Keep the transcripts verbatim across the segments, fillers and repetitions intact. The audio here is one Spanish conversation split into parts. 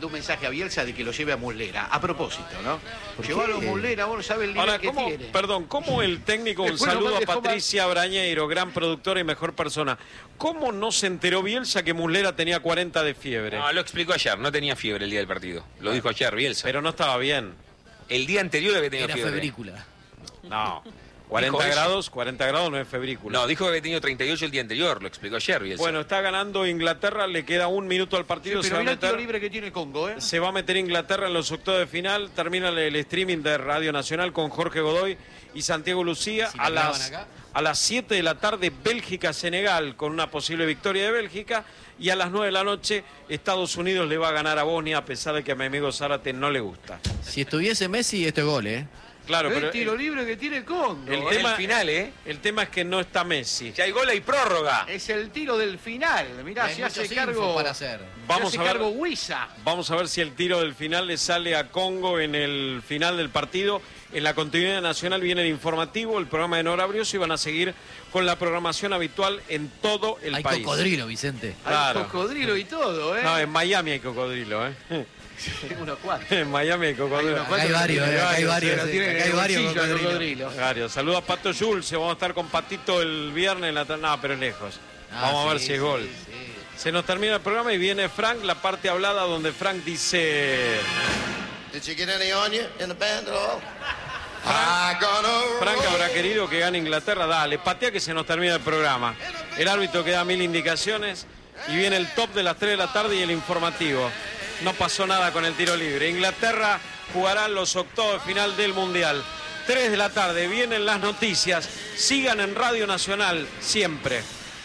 un mensaje a Bielsa de que lo lleve a Muslera. A propósito, ¿no? Llevalo a Muslera, vos no sabés el nivel Ahora, que ¿cómo, tiene. perdón, ¿cómo el técnico, un Después saludo lo a dejó Patricia Brañeiro, gran productora y mejor persona, ¿cómo no se enteró Bielsa que Muslera tenía cuarenta de fiebre? No, lo explicó ayer, no tenía fiebre el día del partido. Lo dijo ayer Bielsa. Pero no estaba bien. El día anterior había tenido Era fiebre. febrícula. No. cuarenta grados, cuarenta grados no es febrícula. No, dijo que había tenido treinta y ocho el día anterior, lo explicó ayer Bielsa. Bueno, está ganando Inglaterra, le queda un minuto al partido. Sí, se, pero va a mirá el tiro meter, libre que tiene Congo, ¿eh? se va a meter Inglaterra en los octavos de final. Termina el streaming de Radio Nacional con Jorge Godoy y Santiago Lucía. Si a, lo las, graban acá. a las siete de la tarde, Bélgica-Senegal, con una posible victoria de Bélgica. Y a las nueve de la noche, Estados Unidos le va a ganar a Bosnia, a pesar de que a mi amigo Zárate no le gusta. Si estuviese Messi, esto es gol, ¿eh? Claro, pero el tiro libre que tiene Congo. el el tema- final, ¿eh? el tema es que no está Messi. Si hay gol hay prórroga. Es el tiro del final. Mirá, Hay se muchos hace infos cargo. para hacer. Vamos se a hace ver. cargo Huiza. Vamos a ver si el tiro del final le sale a Congo en el final del partido. En la continuidad nacional viene el informativo, el programa de Nora Brioso, y van a seguir con la programación habitual en todo el Hay país. cocodrilo, Vicente. Claro. Hay cocodrilo y todo, ¿eh? No, en Miami hay cocodrilo, ¿eh? Unos cuatro. En Miami hay cocodrilo. Acá hay varios, eh, acá hay varios, Pero eh, tiene acá hay el varios bolsillo al cocodrilos. cocodrilo. Varios. Saludos a Pato Jules, vamos a estar con Patito el viernes en la tarde. No, pero es lejos. Ah, Vamos a ver sí, si es sí, gol. sí. Se nos termina el programa y viene Frank, la parte hablada donde Frank dice... Did you get any on you in the band at all? I gonna Frank roll. habrá querido que gane Inglaterra. Dale, patea que se nos termina el programa. El árbitro que da mil indicaciones y viene el top de las tres de la tarde y el informativo. No pasó nada con el tiro libre. Inglaterra jugará los octavos de final del Mundial. tres de la tarde, vienen las noticias. Sigan en Radio Nacional siempre.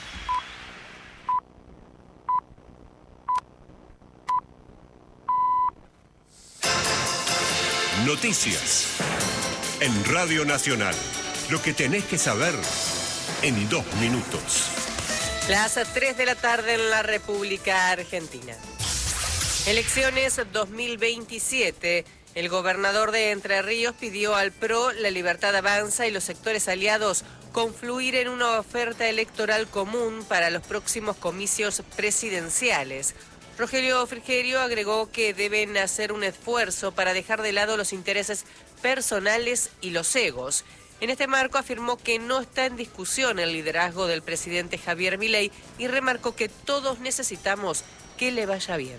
Noticias en Radio Nacional. Lo que tenés que saber en dos minutos. Las tres de la tarde en la República Argentina. Elecciones dos mil veintisiete. El gobernador de Entre Ríos pidió al P R O, La Libertad Avanza y los sectores aliados confluir en una oferta electoral común para los próximos comicios presidenciales. Rogelio Frigerio agregó que deben hacer un esfuerzo para dejar de lado los intereses personales y los egos. En este marco afirmó que no está en discusión el liderazgo del presidente Javier Milei y remarcó que todos necesitamos que le vaya bien.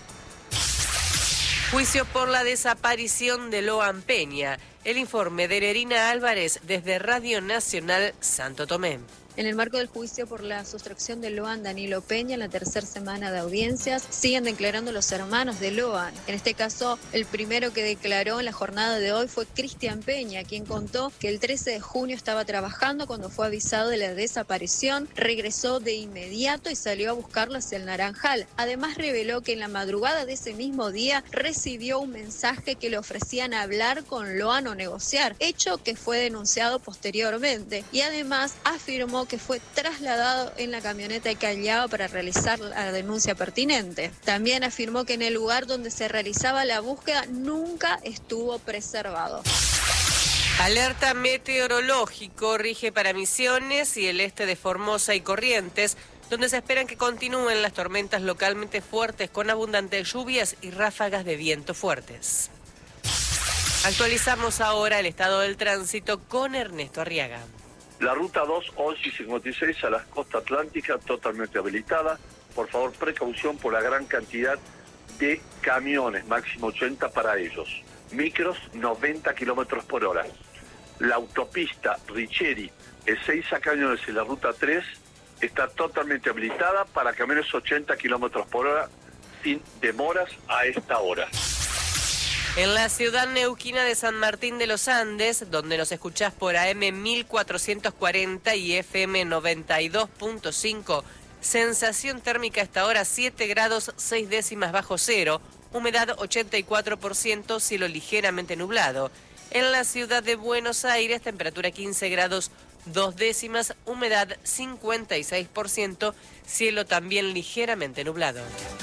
Juicio por la desaparición de Loan Peña. El informe de Nerina Álvarez desde Radio Nacional Santo Tomé. En el marco del juicio por la sustracción de Loan Danilo Peña en la tercera semana de audiencias, siguen declarando los hermanos de Loan. En este caso, el primero que declaró en la jornada de hoy fue Cristian Peña, quien contó que el trece de junio estaba trabajando cuando fue avisado de la desaparición, regresó de inmediato y salió a buscarlo hacia el Naranjal. Además, reveló que en la madrugada de ese mismo día recibió un mensaje que le ofrecían hablar con Loan o negociar, hecho que fue denunciado posteriormente. Y además afirmó que fue trasladado en la camioneta de Callao para realizar la denuncia pertinente. También afirmó que en el lugar donde se realizaba la búsqueda nunca estuvo preservado. Alerta meteorológico rige para Misiones y el este de Formosa y Corrientes, donde se esperan que continúen las tormentas localmente fuertes con abundantes lluvias y ráfagas de viento fuertes. Actualizamos ahora el estado del tránsito con Ernesto Arriaga. La ruta dos, once y cincuenta y seis a la costa atlántica totalmente habilitada. Por favor, precaución por la gran cantidad de camiones, máximo ochenta para ellos. Micros, noventa kilómetros por hora. La autopista Richeri, Ezeiza Cañones y la ruta tres está totalmente habilitada para camiones ochenta kilómetros por hora sin demoras a esta hora. En la ciudad neuquina de San Martín de los Andes, donde nos escuchás por A M mil cuatrocientos cuarenta y F M noventa y dos punto cinco, sensación térmica hasta ahora siete grados seis décimas bajo cero, humedad ochenta y cuatro por ciento, cielo ligeramente nublado. En la ciudad de Buenos Aires, temperatura quince grados dos décimas, humedad cincuenta y seis por ciento, cielo también ligeramente nublado.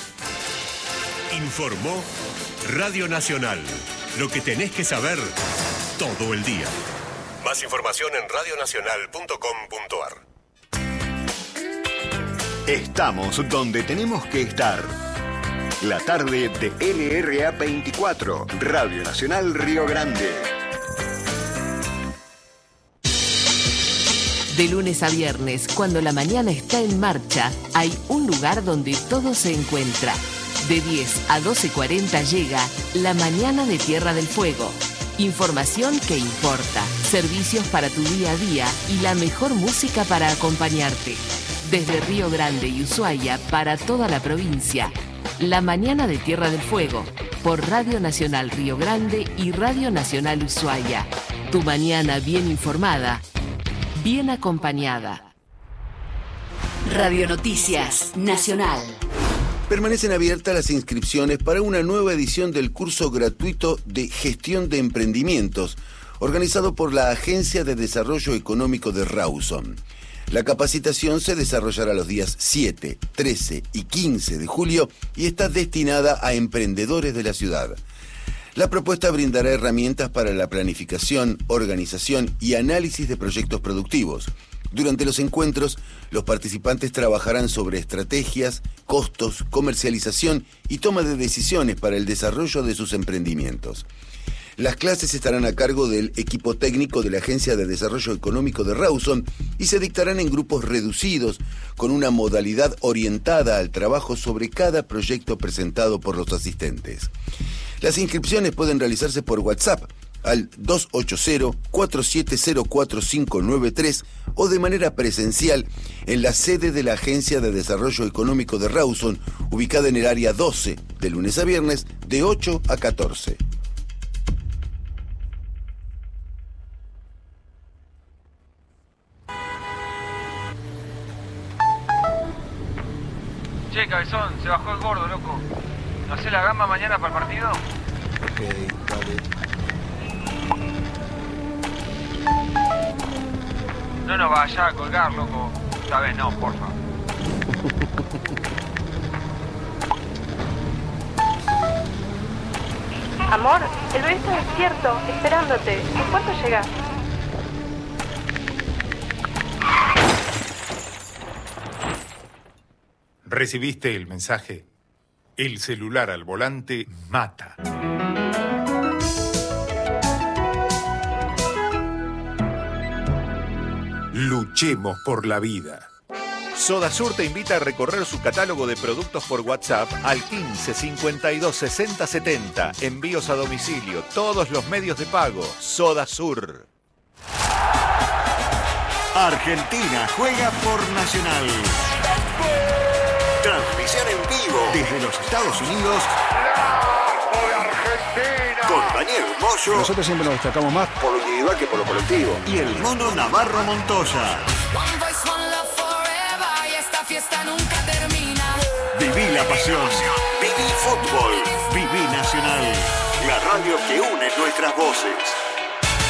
Informó Radio Nacional. Lo que tenés que saber todo el día. Más información en radio nacional punto com punto ar. Estamos donde tenemos que estar. La tarde de L R A veinticuatro, Radio Nacional Río Grande. De lunes a viernes, cuando la mañana está en marcha, hay un lugar donde todo se encuentra. De diez a doce cuarenta llega La Mañana de Tierra del Fuego. Información que importa, servicios para tu día a día y la mejor música para acompañarte. Desde Río Grande y Ushuaia para toda la provincia. La Mañana de Tierra del Fuego, por Radio Nacional Río Grande y Radio Nacional Ushuaia. Tu mañana bien informada, bien acompañada. Radio Noticias Nacional. Permanecen abiertas las inscripciones para una nueva edición del curso gratuito de Gestión de Emprendimientos, organizado por la Agencia de Desarrollo Económico de Rawson. La capacitación se desarrollará los días siete, trece y quince de julio y está destinada a emprendedores de la ciudad. La propuesta brindará herramientas para la planificación, organización y análisis de proyectos productivos. Durante los encuentros, los participantes trabajarán sobre estrategias, costos, comercialización y toma de decisiones para el desarrollo de sus emprendimientos. Las clases estarán a cargo del equipo técnico de la Agencia de Desarrollo Económico de Rawson y se dictarán en grupos reducidos con una modalidad orientada al trabajo sobre cada proyecto presentado por los asistentes. Las inscripciones pueden realizarse por WhatsApp al dos ocho cero, cuatro siete cero, cuatro cinco nueve tres o de manera presencial en la sede de la Agencia de Desarrollo Económico de Rawson, ubicada en el área doce, de lunes a viernes, de ocho a catorce. Che, cabezón, se bajó el gordo, loco. ¿No hacés la gamba mañana para el partido? Ok, dale. No nos vayas a colgar, loco. Esta vez no, porfa. Amor, el bebé está despierto, esperándote. ¿En cuánto llegas? ¿Recibiste el mensaje? El celular al volante mata. Luchemos por la vida. Sodasur te invita a recorrer su catálogo de productos por WhatsApp al quince, cincuenta y dos, sesenta, setenta. Envíos a domicilio, todos los medios de pago. Sodasur. Argentina juega por Nacional. Transmisión en vivo desde los Estados Unidos. Con Daniel Moyo. Nosotros siempre nos destacamos más por lo individual que por lo colectivo. Y el mono Navarro Montoya. Viví la pasión. Viví fútbol. Viví Nacional. La radio que une nuestras voces.